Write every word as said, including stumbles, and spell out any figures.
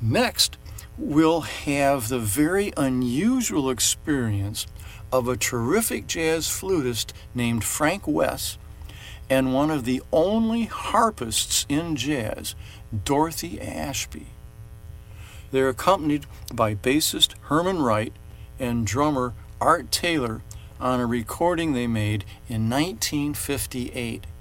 Next, we'll have the very unusual experience of a terrific jazz flutist named Frank Wess and one of the only harpists in jazz, Dorothy Ashby. They're accompanied by bassist Herman Wright and drummer Art Taylor on a recording they made in nineteen fifty-eight.